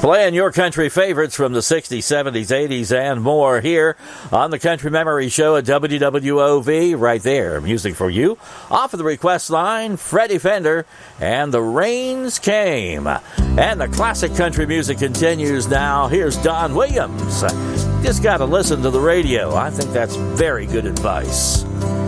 Playing your country favorites from the 60s, 70s, 80s, and more here on the Country Memory Show at WWOV. Right there, music for you. Off of the request line, Freddie Fender and The Rains Came. And the classic country music continues now. Here's Don Williams. Just got to listen to the radio. I think that's very good advice.